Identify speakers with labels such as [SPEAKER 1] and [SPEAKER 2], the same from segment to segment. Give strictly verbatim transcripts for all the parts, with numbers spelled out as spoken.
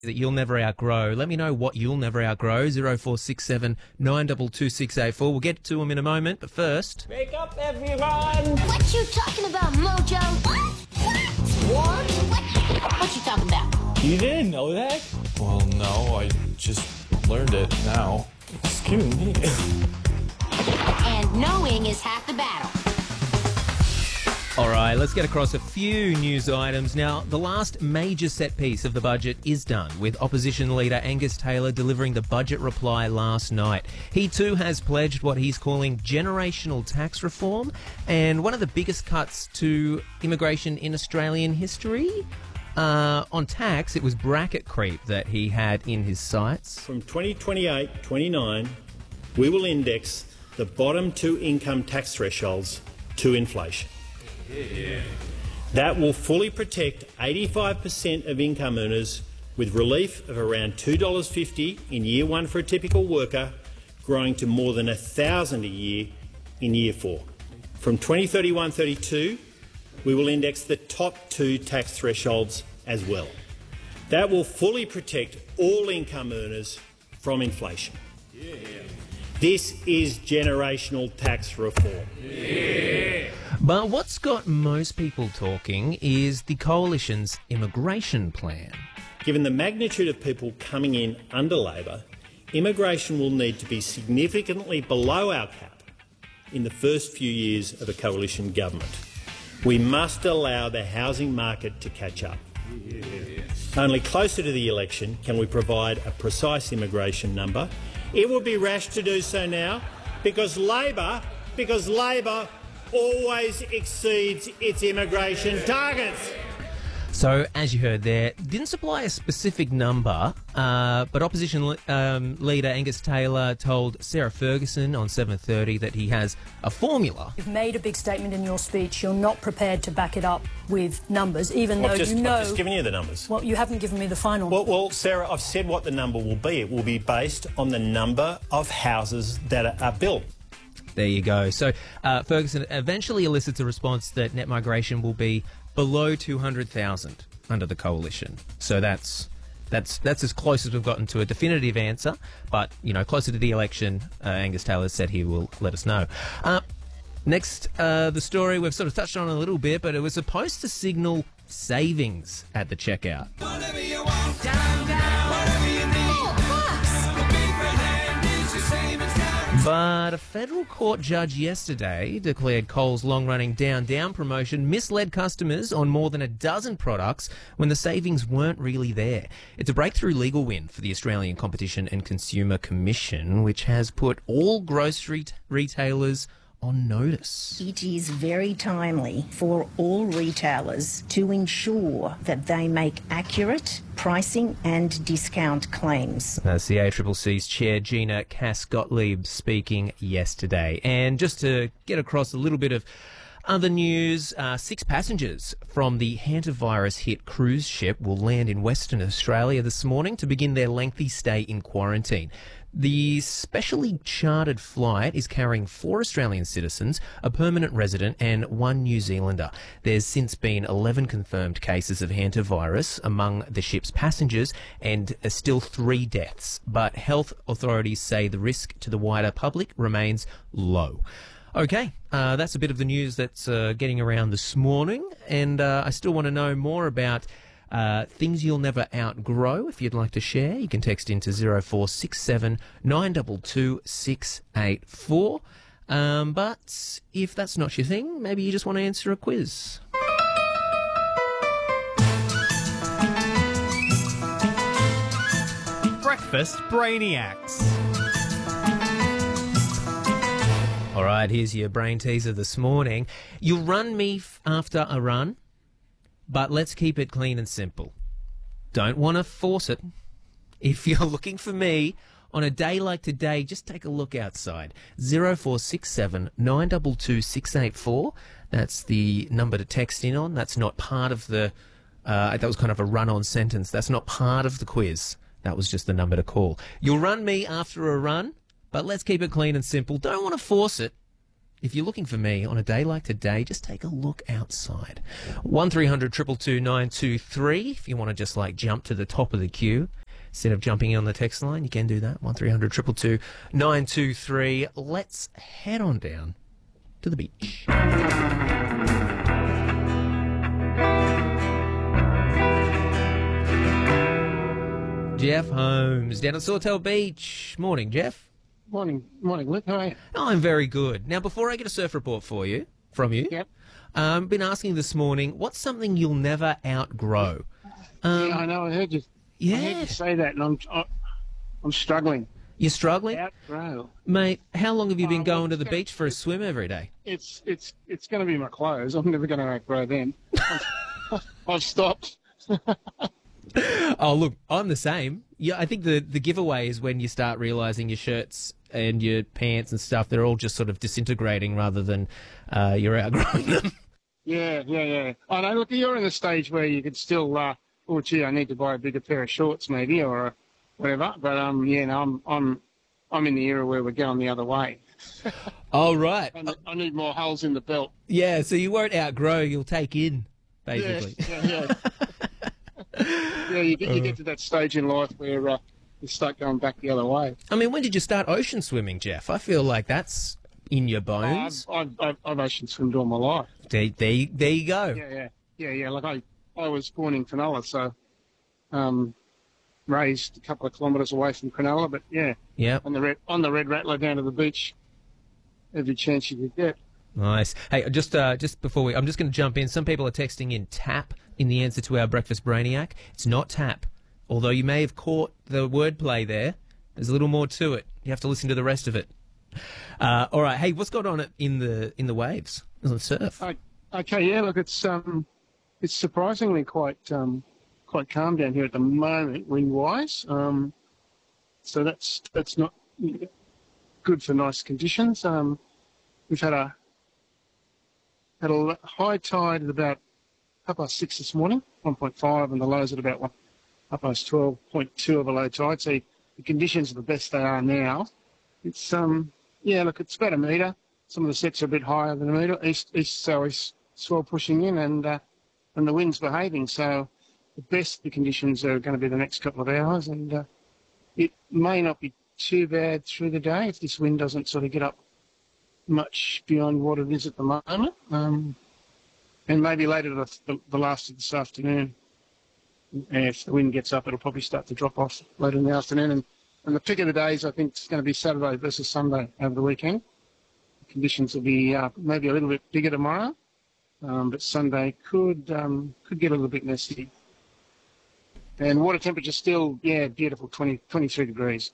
[SPEAKER 1] that you'll never outgrow. Let me know what you'll never outgrow. zero four six seven nine two two six eight four. We'll get to them in a moment, but first...
[SPEAKER 2] Wake up, everyone!
[SPEAKER 3] What you talking about, Mojo? What? What? What? What you talking about?
[SPEAKER 2] You didn't know that?
[SPEAKER 4] Well, no, I just learned it now.
[SPEAKER 2] Excuse me.
[SPEAKER 3] And knowing is half the battle.
[SPEAKER 1] All right, let's get across a few news items. Now, the last major set piece of the budget is done, with opposition leader Angus Taylor delivering the budget reply last night. He too has pledged what he's calling generational tax reform, and one of the biggest cuts to immigration in Australian history. Uh, on tax, it was bracket creep that he had in his sights.
[SPEAKER 5] From twenty twenty-eight twenty-nine, we will index the bottom two income tax thresholds to inflation. Yeah. That will fully protect eighty-five percent of income earners, with relief of around two dollars fifty in year one for a typical worker, growing to more than one thousand dollars a year in year four. From twenty thirty-one thirty-two, we will index the top two tax thresholds as well. That will fully protect all income earners from inflation. Yeah. This is generational tax reform.
[SPEAKER 1] Yeah. But what's got most people talking is the Coalition's immigration plan.
[SPEAKER 5] Given the magnitude of people coming in under Labor, immigration will need to be significantly below our cap in the first few years of a Coalition government. We must allow the housing market to catch up. Yeah. Only closer to the election can we provide a precise immigration number. It would be rash to do so now because Labor, because Labor always exceeds its immigration targets.
[SPEAKER 1] So, as you heard there, didn't supply a specific number, uh, but opposition um, leader Angus Taylor told Sarah Ferguson on seven thirty that he has a formula.
[SPEAKER 6] You've made a big statement in your speech. You're not prepared to back it up with numbers, even
[SPEAKER 5] I've
[SPEAKER 6] though
[SPEAKER 5] just,
[SPEAKER 6] you know...
[SPEAKER 5] I've just given you the numbers.
[SPEAKER 6] Well, you haven't given me the final.
[SPEAKER 5] Well, well, Sarah, I've said what the number will be. It will be based on the number of houses that are, are built.
[SPEAKER 1] There you go. So uh, Ferguson eventually elicits a response that net migration will be below two hundred thousand under the Coalition. So that's that's that's as close as we've gotten to a definitive answer. But, you know, closer to the election, uh, Angus Taylor said he will let us know. Uh, next, uh, the story we've sort of touched on a little bit, but it was supposed to signal savings at the checkout.
[SPEAKER 7] Whatever you want, down, down, whatever you need. The big red hand is your savings down.
[SPEAKER 1] But a federal court judge yesterday declared Coles' long-running down-down promotion misled customers on more than a dozen products when the savings weren't really there. It's a breakthrough legal win for the Australian Competition and Consumer Commission, which has put all grocery t- retailers on notice.
[SPEAKER 8] It is very timely for all retailers to ensure that they make accurate pricing and discount claims.
[SPEAKER 1] That's the A C C C's chair, Gina Cass-Gottlieb, speaking yesterday. And just to get across a little bit of other news, uh, six passengers from the hantavirus-hit cruise ship will land in Western Australia this morning to begin their lengthy stay in quarantine. The specially chartered flight is carrying four Australian citizens, a permanent resident and one New Zealander. There's since been eleven confirmed cases of hantavirus among the ship's passengers and uh, still three deaths. But health authorities say the risk to the wider public remains low. Okay, uh, that's a bit of the news that's uh, getting around this morning, and uh, I still want to know more about uh, things you'll never outgrow. If you'd like to share, you can text into zero four six seven nine two two six eight four. Um, but if that's not your thing, maybe you just want to answer a quiz.
[SPEAKER 9] Breakfast Brainiacs.
[SPEAKER 1] All right, here's your brain teaser this morning. You'll run me f- after a run, but let's keep it clean and simple. Don't want to force it. If you're looking for me on a day like today, just take a look outside. zero four six seven nine two two six eight four. That's the number to text in on. That's not part of the... Uh, that was kind of a run-on sentence. That's not part of the quiz. That was just the number to call. You'll run me after a run, but let's keep it clean and simple. Don't want to force it. if you're looking for me on a day like today, just take a look outside. one three hundred two two two nine two three if you want to just like jump to the top of the queue. Instead of jumping in on the text line, you can do that. one three hundred two two two nine two three. Let's head on down to the beach. Jeff Holmes down at Sawtell Beach. Morning, Jeff.
[SPEAKER 10] Morning, morning, Luke. How are you?
[SPEAKER 1] Oh, I'm very good. Now, before I get a surf report for you, from you,
[SPEAKER 10] Yep.
[SPEAKER 1] um, been asking this morning, what's something you'll never outgrow? Um,
[SPEAKER 10] yeah, I know. I heard you.
[SPEAKER 1] yeah.
[SPEAKER 10] I heard you say that, and I'm I- I'm struggling.
[SPEAKER 1] You're struggling?
[SPEAKER 10] Outgrow.
[SPEAKER 1] Mate, how long have you been
[SPEAKER 10] Oh,
[SPEAKER 1] going
[SPEAKER 10] well,
[SPEAKER 1] to the
[SPEAKER 10] it's gonna-
[SPEAKER 1] beach for a swim every day?
[SPEAKER 10] It's it's it's going to be my clothes. I'm never going to outgrow them. I've, I've stopped.
[SPEAKER 1] Oh, look, I'm the same. Yeah, I think the, the giveaway is when you start realising your shirts and your pants and stuff, they're all just sort of disintegrating rather than uh, you're outgrowing them.
[SPEAKER 10] Yeah, yeah, yeah. I know. Look, you're in the stage where you could still. Uh, oh, gee, I need to buy a bigger pair of shorts, maybe, or uh, whatever. But um, yeah, no, I'm I'm I'm in the era where we're going the other way.
[SPEAKER 1] Oh, right.
[SPEAKER 10] I, ne- I need more holes in the belt.
[SPEAKER 1] Yeah, so you won't outgrow, you'll take in, basically.
[SPEAKER 10] Yeah, yeah, yeah. yeah, you get, you get to that stage in life where uh, you start going back the other way.
[SPEAKER 1] I mean, when did you start ocean swimming, Jeff? I feel like that's in your
[SPEAKER 10] I've,
[SPEAKER 1] bones.
[SPEAKER 10] I've, I've, I've ocean swimmed all my life.
[SPEAKER 1] There, there, there you go.
[SPEAKER 10] Yeah, yeah, yeah, yeah. Like I, I was born in Cronulla, so um, raised a couple of kilometres away from Cronulla, but yeah,
[SPEAKER 1] Yep.
[SPEAKER 10] on the red, on the Red Rattler down to the beach, every chance you could get.
[SPEAKER 1] Nice. Hey, just uh, just before we, I'm just going to jump in. Some people are texting in tap in the answer to our breakfast brainiac. It's not tap, although you may have caught the wordplay there. There's a little more to it. You have to listen to the rest of it. Uh, all right. Hey, what's going on in the in the waves on the surf?
[SPEAKER 10] I, okay, yeah. Look, it's um, it's surprisingly quite um, quite calm down here at the moment, wind wise. Um, so that's that's not good for nice conditions. Um, we've had a had a high tide at about half past six this morning, one point five, and the lows at about one, half past twelve point two of a low tide. So the conditions are the best they are now. It's um, yeah. Look, it's about a metre. Some of the sets are a bit higher than a metre. East east south swell pushing in, and uh, and the wind's behaving. So the best the conditions are going to be the next couple of hours, and uh, it may not be too bad through the day if this wind doesn't sort of get up much beyond what it is at the moment. Um, and maybe later the, the, the last of this afternoon, and if the wind gets up, it'll probably start to drop off later in the afternoon. And, and the pick of the days, I think, is going to be Saturday versus Sunday over the weekend. The conditions will be uh, maybe a little bit bigger tomorrow, um, but Sunday could um, could get a little bit messy. And water temperature still, yeah, beautiful, twenty, twenty-three degrees.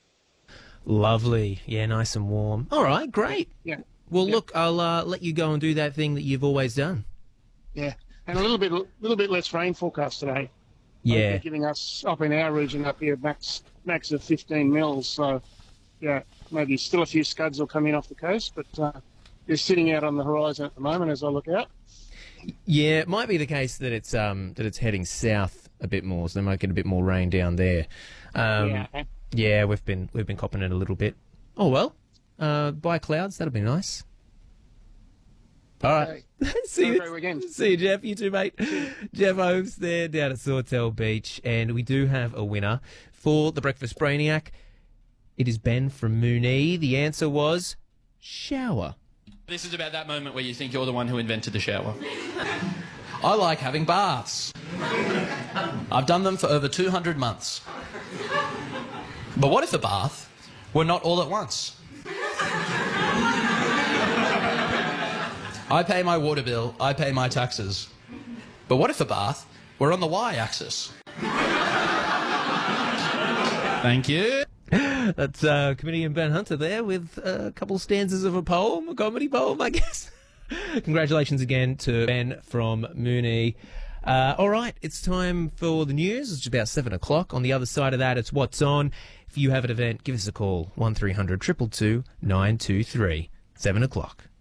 [SPEAKER 1] Lovely. Yeah, nice and warm. All right, great.
[SPEAKER 10] Yeah.
[SPEAKER 1] Well,
[SPEAKER 10] Yeah.
[SPEAKER 1] look, I'll uh, let you go and do that thing that you've always done.
[SPEAKER 10] Yeah, and a little bit, little bit less rain forecast today.
[SPEAKER 1] Yeah.
[SPEAKER 10] They're giving us up in our region up here max max of fifteen mils. So, yeah, maybe still a few scuds will come in off the coast, but uh, they're sitting out on the horizon at the moment as I look out.
[SPEAKER 1] Yeah, it might be the case that it's um that it's heading south a bit more, so they might get a bit more rain down there. Um,
[SPEAKER 10] Yeah.
[SPEAKER 1] yeah, we've been we've been copping it a little bit. Oh well, uh, by clouds, that'll be nice. All right, see
[SPEAKER 10] Have a
[SPEAKER 1] you.
[SPEAKER 10] great weekend.
[SPEAKER 1] See you, Jeff. You too, mate. Jeff Holmes there down at Sawtell Beach, and we do have a winner for the Breakfast Brainiac. It is Ben from Moonee. The answer was shower.
[SPEAKER 11] This is about that moment where you think you're the one who invented the shower. I like having baths. I've done them for over two hundred months. But what if the bath were not all at once? I pay my water bill, I pay my taxes. But what if the bath were on the y-axis? Thank you.
[SPEAKER 1] That's uh, comedian Ben Hunter there with a couple stanzas of a poem, a comedy poem, I guess. Congratulations again to Ben from Moonee. Uh, all right, it's time for the news. It's about seven o'clock. On the other side of that, it's What's On. If you have an event, give us a call, one three hundred two two two nine two three. seven o'clock.